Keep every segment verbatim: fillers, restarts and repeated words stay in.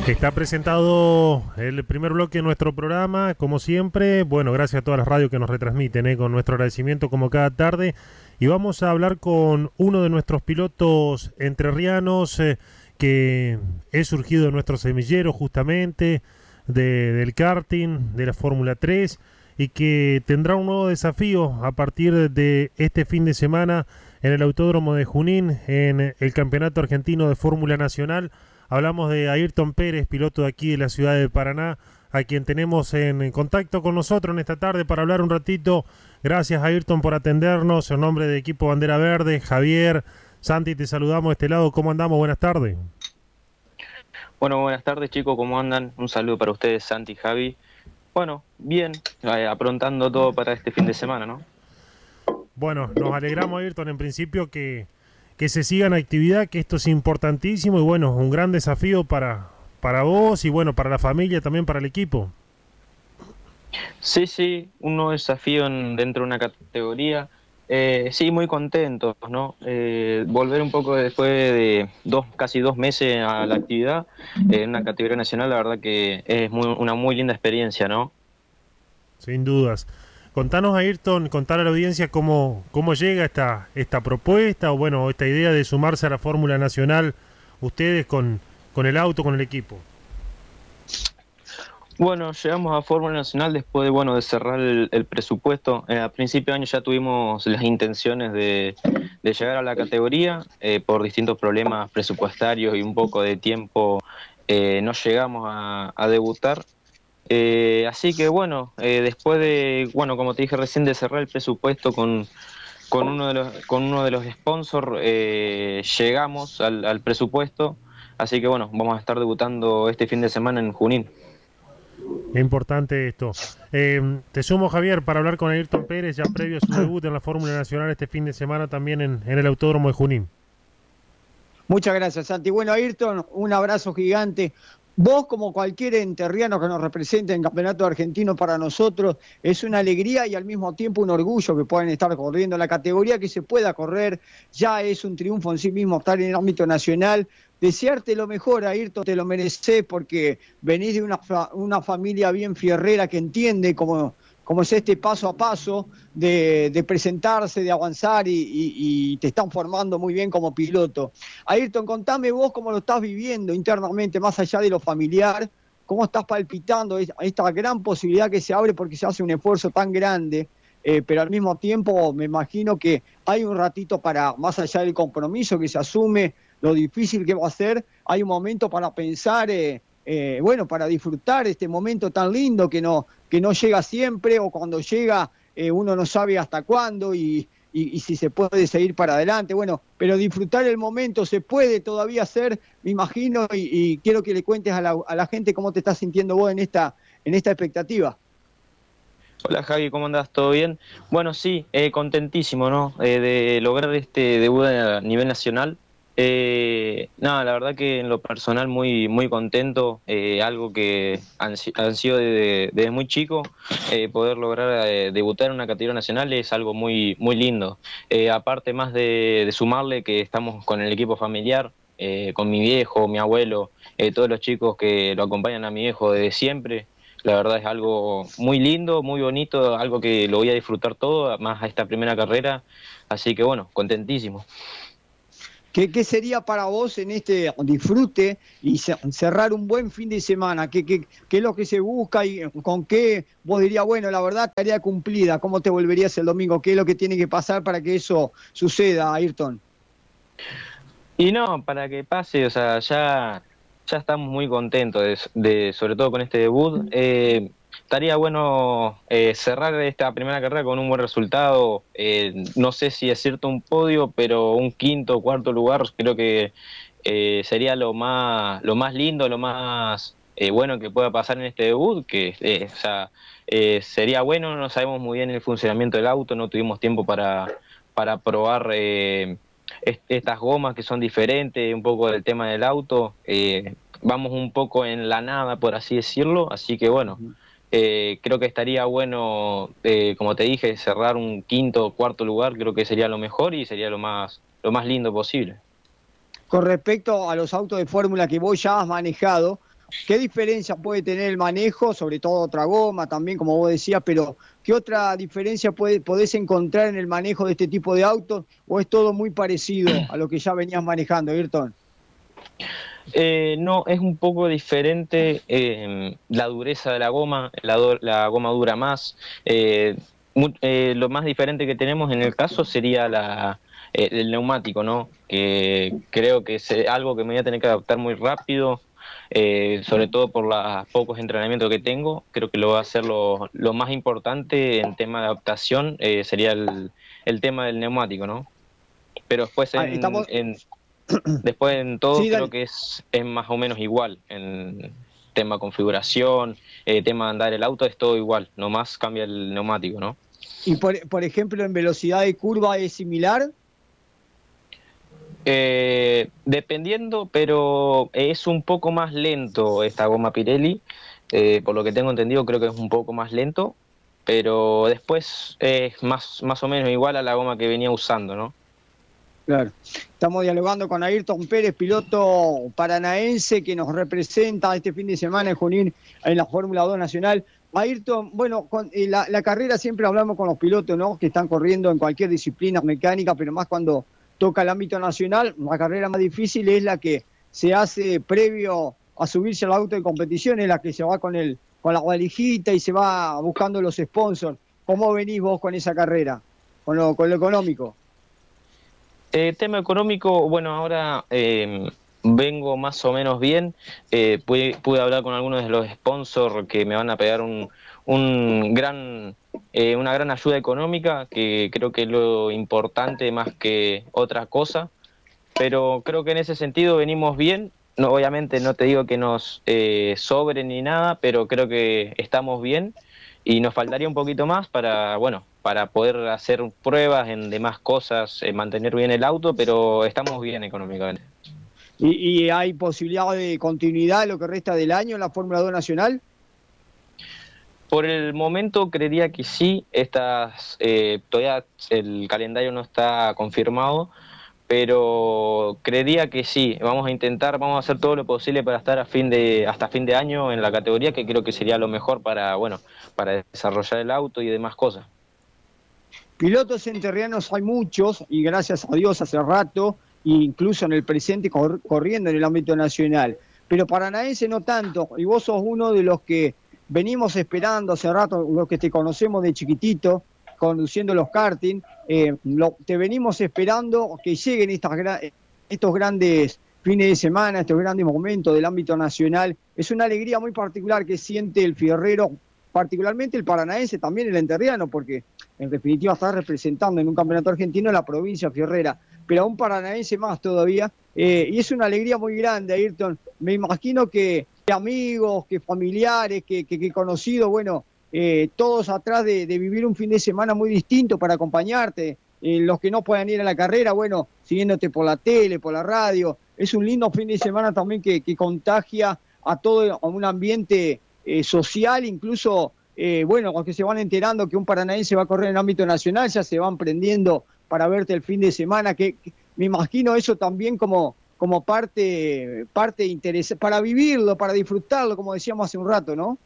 Está presentado el primer bloque de nuestro programa, como siempre. Bueno, gracias a todas las radios que nos retransmiten, ¿eh? Con nuestro agradecimiento como cada tarde. Y vamos a hablar con uno de nuestros pilotos entrerrianos eh, que es surgido de nuestro semillero justamente, de, del karting, de la Fórmula tres, y que tendrá un nuevo desafío a partir de este fin de semana en el Autódromo de Junín, en el Campeonato Argentino de Fórmula Nacional. Hablamos de Ayrton Pérez, piloto de aquí de la ciudad de Paraná, a quien tenemos en contacto con nosotros en esta tarde para hablar un ratito. Gracias, Ayrton, por atendernos. En nombre del equipo Bandera Verde, Javier, Santi, te saludamos de este lado. ¿Cómo andamos? Buenas tardes. Bueno, buenas tardes, chicos. ¿Cómo andan? Un saludo para ustedes, Santi y Javi. Bueno, bien, eh, aprontando todo para este fin de semana, ¿no? Bueno, nos alegramos, Ayrton, en principio que... que se siga en actividad, que esto es importantísimo y bueno, un gran desafío para, para vos y bueno, para la familia, también para el equipo. Sí, sí, un nuevo desafío en, dentro de una categoría. Eh, sí, muy contentos, ¿no? Eh, volver un poco después de dos, casi dos meses a la actividad eh, en una categoría nacional, la verdad que es muy, una muy linda experiencia, ¿no? Sin dudas. Contanos, Ayrton, contar a la audiencia cómo, cómo llega esta, esta propuesta o bueno, esta idea de sumarse a la Fórmula Nacional, ustedes con, con el auto, con el equipo. Bueno, llegamos a Fórmula Nacional después de, bueno, de cerrar el, el presupuesto. Eh, a principio de año ya tuvimos las intenciones de, de llegar a la categoría, eh, por distintos problemas presupuestarios y un poco de tiempo eh, no llegamos a, a debutar. Eh, así que bueno, eh, después de, bueno, como te dije recién, de cerrar el presupuesto con, con uno de los, con uno de los sponsors, eh, llegamos al, al presupuesto. Así que bueno, vamos a estar debutando este fin de semana en Junín. Es importante esto. Eh, te sumo, Javier, para hablar con Ayrton Pérez, ya previo a su debut en la Fórmula Nacional este fin de semana también en, en el Autódromo de Junín. Muchas gracias, Santi. Bueno, Ayrton, un abrazo gigante. Vos, como cualquier enterriano que nos represente en Campeonato Argentino, para nosotros es una alegría y al mismo tiempo un orgullo que puedan estar corriendo la categoría, que se pueda correr. Ya es un triunfo en sí mismo estar en el ámbito nacional. Desearte lo mejor, Ayrton, te lo merecés porque venís de una, una familia bien fierrera que entiende cómo, cómo es este paso a paso de, de presentarse, de avanzar y, y, y te están formando muy bien como piloto. Ayrton, contame vos cómo lo estás viviendo internamente, más allá de lo familiar, cómo estás palpitando esta gran posibilidad que se abre porque se hace un esfuerzo tan grande, eh, pero al mismo tiempo me imagino que hay un ratito para, más allá del compromiso que se asume, lo difícil que va a ser, hay un momento para pensar, eh, eh, bueno, para disfrutar este momento tan lindo que no, que no llega siempre, o cuando llega eh, uno no sabe hasta cuándo y, y, y si se puede seguir para adelante. Bueno, pero disfrutar el momento se puede todavía hacer, me imagino, y, y quiero que le cuentes a la, a la gente cómo te estás sintiendo vos en esta, en esta expectativa. Hola Javi, ¿cómo andás? ¿Todo bien? Bueno, sí, eh, contentísimo, ¿no? Eh, de lograr este debut a nivel nacional. Eh, nada, la verdad que en lo personal muy muy contento, eh, algo que han, han sido desde, desde muy chico, eh, poder lograr eh, debutar en una categoría nacional es algo muy muy lindo. Eh, aparte más de, de sumarle que estamos con el equipo familiar, eh, con mi viejo, mi abuelo, eh, todos los chicos que lo acompañan a mi viejo desde siempre. La verdad es algo muy lindo, muy bonito, algo que lo voy a disfrutar todo, más a esta primera carrera. Así que bueno, contentísimo. ¿Qué, ¿Qué sería para vos en este disfrute y cerrar un buen fin de semana? ¿Qué, qué, qué es lo que se busca y con qué vos dirías, bueno, la verdad, tarea cumplida? ¿Cómo te volverías el domingo? ¿Qué es lo que tiene que pasar para que eso suceda, Ayrton? Y no, para que pase, o sea, ya, ya estamos muy contentos, de, de, sobre todo con este debut. Eh, estaría bueno eh, cerrar esta primera carrera con un buen resultado. Eh, no sé si es cierto un podio, pero un quinto o cuarto lugar creo que eh, sería lo más, lo más lindo, lo más eh, bueno que pueda pasar en este debut. Que eh, o sea, eh, sería bueno, no sabemos muy bien el funcionamiento del auto, no tuvimos tiempo para, para probar. Eh, estas gomas que son diferentes, un poco del tema del auto, eh, vamos un poco en la nada, por así decirlo, así que bueno, eh, creo que estaría bueno, eh, como te dije, cerrar un quinto o cuarto lugar, creo que sería lo mejor y sería lo más, lo más lindo posible. Con respecto a los autos de fórmula que vos ya has manejado, ¿Qué diferencia puede tener el manejo? Sobre todo otra goma también, como vos decías, pero ¿qué otra diferencia puede, podés encontrar en el manejo de este tipo de autos? ¿O es todo muy parecido a lo que ya venías manejando, Ayrton? Eh, no, es un poco diferente eh, la dureza de la goma, la, do- la goma dura más. Eh, mu- eh, lo más diferente que tenemos en el caso sería la, eh, el neumático, ¿no? Que creo que es eh, algo que me voy a tener que adaptar muy rápido, eh, sobre todo por los pocos entrenamientos que tengo. Creo que lo va a ser lo, lo más importante en tema de adaptación, eh, sería el, el tema del neumático, ¿no? Pero después Ah, en, estamos... en Después en todo Sí, creo dale. que es, es más o menos igual. En tema configuración, eh, tema de andar el auto es todo igual, nomás cambia el neumático, ¿no? Y por, por ejemplo, en velocidad de curva es similar. Eh, dependiendo, pero es un poco más lento esta goma Pirelli. Eh, por lo que tengo entendido creo que es un poco más lento, pero después es más, más o menos igual a la goma que venía usando, ¿no? Claro. Estamos dialogando con Ayrton Pérez, piloto paranaense que nos representa este fin de semana en Junín en la Fórmula dos Nacional. Ayrton, bueno, con, eh, la, la carrera siempre hablamos con los pilotos, ¿no? Que están corriendo en cualquier disciplina mecánica, pero más cuando toca el ámbito nacional, la carrera más difícil es la que se hace previo a subirse al auto de competición, es la que se va con el con la valijita y se va buscando los sponsors. ¿Cómo venís vos con esa carrera? Con lo, con lo económico. Eh, tema económico, bueno, ahora eh, vengo más o menos bien. Eh, pude, pude hablar con algunos de los sponsors que me van a pegar un, un gran, eh, una gran ayuda económica, que creo que es lo importante más que otra cosa. Pero creo que en ese sentido venimos bien. No, obviamente no te digo que nos eh, sobre ni nada, pero creo que estamos bien y nos faltaría un poquito más para, bueno, para poder hacer pruebas en demás cosas, eh, mantener bien el auto, pero estamos bien económicamente. ¿Y, y hay posibilidad de continuidad en lo que resta del año en la Fórmula dos Nacional? Por el momento creería que sí. Estas, eh, todavía el calendario no está confirmado, pero creería que sí. Vamos a intentar, vamos a hacer todo lo posible para estar a fin de, hasta fin de año en la categoría, que creo que sería lo mejor para, bueno, para desarrollar el auto y demás cosas. Pilotos enterrianos hay muchos, y gracias a Dios hace rato, incluso en el presente cor corriendo en el ámbito nacional. Pero paranaense no tanto, y vos sos uno de los que venimos esperando hace rato, los que te conocemos de chiquitito, conduciendo los karting, eh, lo, te venimos esperando que lleguen estas, estos grandes fines de semana, estos grandes momentos del ámbito nacional. Es una alegría muy particular que siente el fierrero, particularmente el paranaense, también el enterriano, porque en definitiva está representando en un campeonato argentino la provincia fierrera, pero a un paranaense más todavía, eh, y es una alegría muy grande, Ayrton. Me imagino que, que amigos, que familiares, que, que, que conocidos, bueno, eh, todos atrás de, de vivir un fin de semana muy distinto para acompañarte, eh, los que no puedan ir a la carrera, bueno, siguiéndote por la tele, por la radio. Es un lindo fin de semana también que, que contagia a todo a un ambiente eh, social, incluso, eh, bueno, los que se van enterando que un paranaense va a correr en el ámbito nacional, ya se van prendiendo para verte el fin de semana, que, que me imagino eso también como, como parte, parte interesante, para vivirlo, para disfrutarlo, como decíamos hace un rato, ¿no?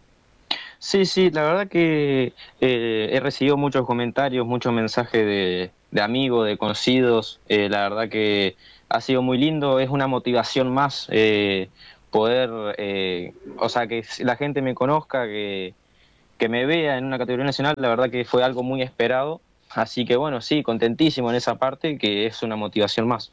Sí, sí, la verdad que eh, he recibido muchos comentarios, muchos mensajes de, de amigos, de conocidos. Eh, la verdad que ha sido muy lindo, es una motivación más eh, poder, eh, o sea, que la gente me conozca, que, que me vea en una categoría nacional. La verdad que fue algo muy esperado. Así que bueno, sí, contentísimo en esa parte, que es una motivación más.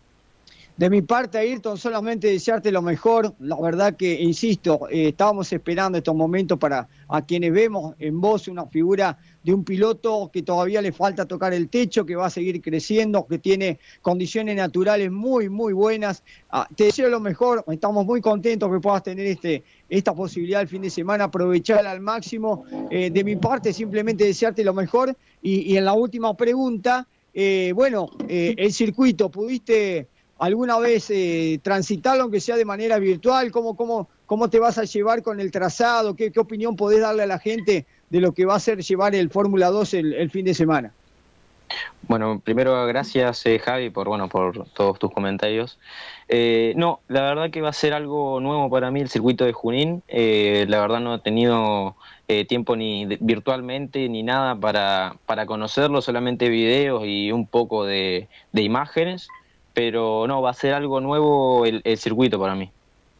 De mi parte, Ayrton, solamente desearte lo mejor. La verdad que, insisto, eh, estábamos esperando estos momentos para a quienes vemos en vos una figura de un piloto que todavía le falta tocar el techo, que va a seguir creciendo, que tiene condiciones naturales muy, muy buenas. Ah, te deseo lo mejor. Estamos muy contentos que puedas tener este, esta posibilidad el fin de semana, aprovecharla al máximo. Eh, de mi parte, simplemente desearte lo mejor. Y, y en la última pregunta, eh, bueno, eh, el circuito, ¿pudiste alguna vez eh, transitarlo, aunque sea de manera virtual? ¿Cómo, cómo, cómo te vas a llevar con el trazado? ¿Qué, qué opinión podés darle a la gente de lo que va a ser llevar el Fórmula dos el, el fin de semana? Bueno, primero gracias eh, Javi por bueno por todos tus comentarios. Eh, no, la verdad que va a ser algo nuevo para mí el circuito de Junín. Eh, la verdad no he tenido eh, tiempo ni de- virtualmente ni nada para, para conocerlo, solamente videos y un poco de, de imágenes, pero no, va a ser algo nuevo el, el circuito para mí.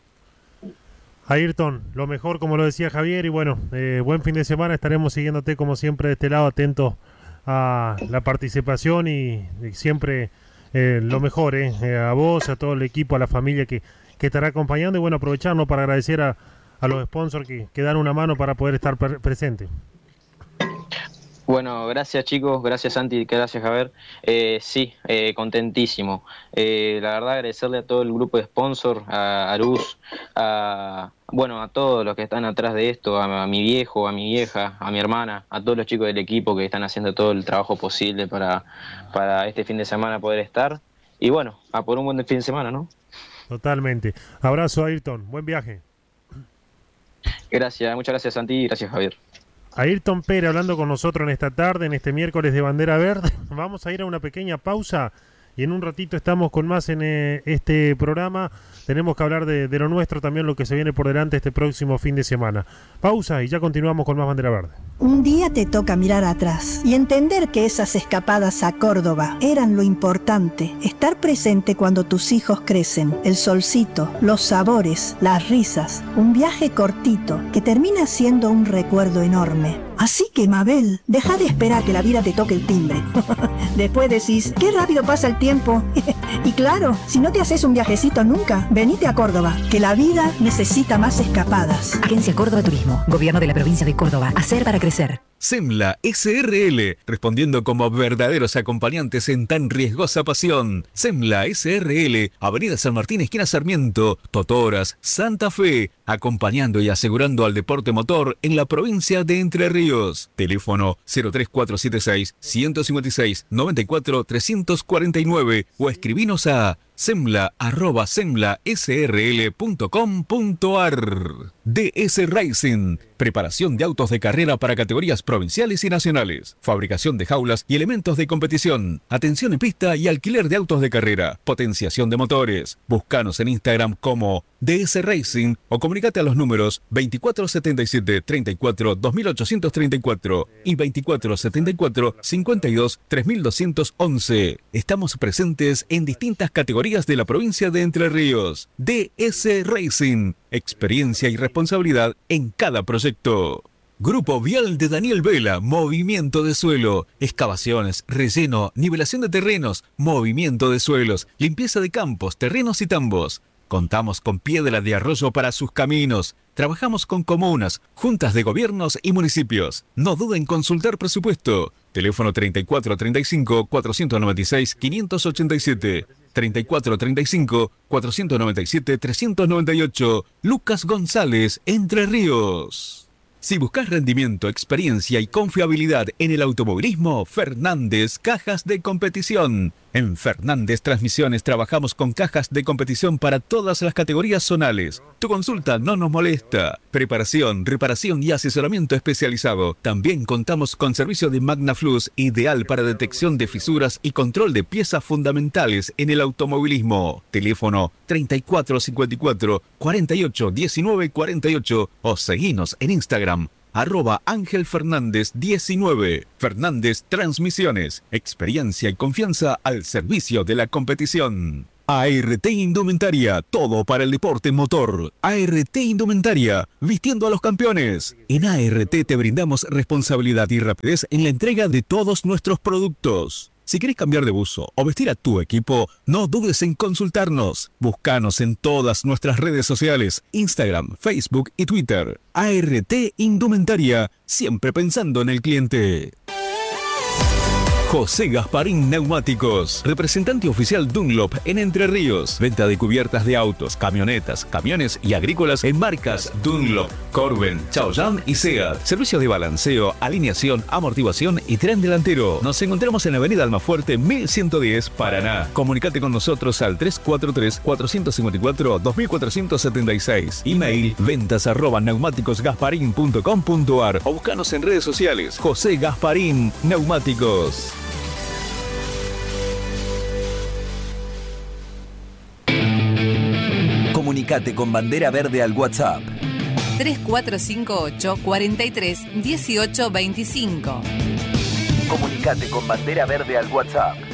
Ayrton, lo mejor como lo decía Javier y bueno, eh, buen fin de semana, estaremos siguiéndote como siempre de este lado, atentos a la participación y, y siempre eh, lo mejor, eh, eh, a vos, a todo el equipo, a la familia que, que estará acompañando y bueno, aprovecharnos para agradecer a, a los sponsors que, que dan una mano para poder estar pre- presente. Bueno, gracias chicos, gracias Santi, gracias Javier. Eh, sí, eh, contentísimo. Eh, la verdad agradecerle a todo el grupo de sponsor, a Arús, a bueno, a todos los que están atrás de esto, a, a mi viejo, a mi vieja, a mi hermana, a todos los chicos del equipo que están haciendo todo el trabajo posible para, para este fin de semana poder estar. Y bueno, a por un buen fin de semana, ¿no? Totalmente. Abrazo, Ayrton, buen viaje. Gracias, muchas gracias Santi y gracias Javier. Ayrton Pérez hablando con nosotros en esta tarde, en este miércoles de Bandera Verde. Vamos a ir a una pequeña pausa y en un ratito estamos con más en eh, este programa. Tenemos que hablar de, de lo nuestro, también lo que se viene por delante este próximo fin de semana. Pausa y ya continuamos con más Bandera Verde. Un día te toca mirar atrás y entender que esas escapadas a Córdoba eran lo importante. Estar presente cuando tus hijos crecen, el solcito, los sabores, las risas. Un viaje cortito que termina siendo un recuerdo enorme. Así que, Mabel, deja de esperar que la vida te toque el timbre. Después decís, qué rápido pasa el tiempo. Y claro, si no te haces un viajecito nunca, venite a Córdoba, que la vida necesita más escapadas. Agencia Córdoba Turismo, Gobierno de la Provincia de Córdoba. Hacer para crecer. SEMLA S R L, respondiendo como verdaderos acompañantes en tan riesgosa pasión. SEMLA S R L, Avenida San Martín, esquina Sarmiento, Totoras, Santa Fe, acompañando y asegurando al deporte motor en la provincia de Entre Ríos. Teléfono cero tres cuatro siete seis, uno cinco seis, nueve cuatro tres cuatro nueve o escribinos a semla arroba semla s r l punto com punto a r. D S Racing, preparación de autos de carrera para categorías provinciales y nacionales, fabricación de jaulas y elementos de competición, atención en pista y alquiler de autos de carrera, potenciación de motores. Búscanos en Instagram como D S Racing o comunícate a los números veinticuatro setenta y siete, treinta y cuatro, dos mil ochocientos treinta y cuatro y veinticuatro setenta y cuatro, cincuenta y dos, tres mil doscientos once. Estamos presentes en distintas categorías de la provincia de Entre Ríos. D S Racing, experiencia y responsabilidad en cada proyecto. Grupo Vial de Daniel Vela, movimiento de suelo, excavaciones, relleno, nivelación de terrenos, movimiento de suelos, limpieza de campos, terrenos y tambos. Contamos con piedra de arroyo para sus caminos. Trabajamos con comunas, juntas de gobiernos y municipios. No duden en consultar presupuesto. Teléfono treinta y cuatro treinta y cinco, cuatrocientos noventa y seis, quinientos ochenta y siete. treinta y cuatro treinta y cinco, cuatrocientos noventa y siete, trescientos noventa y ocho. Lucas González, Entre Ríos. Si buscas rendimiento, experiencia y confiabilidad en el automovilismo, Fernández Cajas de Competición. En Fernández Transmisiones trabajamos con cajas de competición para todas las categorías zonales. Tu consulta no nos molesta. Preparación, reparación y asesoramiento especializado. También contamos con servicio de MagnaFlux, ideal para detección de fisuras y control de piezas fundamentales en el automovilismo. Teléfono treinta y cuatro cincuenta y cuatro, cuarenta y ocho, diecinueve cuarenta y ocho o seguinos en Instagram. Arroba Ángel Fernández diecinueve. Fernández Transmisiones. Experiencia y confianza al servicio de la competición. A R T Indumentaria, todo para el deporte motor. A R T Indumentaria, vistiendo a los campeones. En A R T te brindamos responsabilidad y rapidez en la entrega de todos nuestros productos. Si querés cambiar de buzo o vestir a tu equipo, no dudes en consultarnos. Búscanos en todas nuestras redes sociales, Instagram, Facebook y Twitter. A R T Indumentaria, siempre pensando en el cliente. José Gasparín Neumáticos, representante oficial Dunlop en Entre Ríos. Venta de cubiertas de autos, camionetas, camiones y agrícolas en marcas Dunlop, Corben, Chaoyang y SEAT. Servicio de balanceo, alineación, amortiguación y tren delantero. Nos encontramos en la avenida Almafuerte mil ciento diez, Paraná. Comunicate con nosotros al tres cuatro tres, cuatro cinco cuatro, dos cuatro siete seis. Email ventas arroba neumáticos gasparín punto com punto a r o buscanos en redes sociales. José Gasparín Neumáticos. Comunicate con Bandera Verde al WhatsApp tres cuatro cinco ocho, cuatro tres, uno ocho dos cinco. Comunicate con Bandera Verde al WhatsApp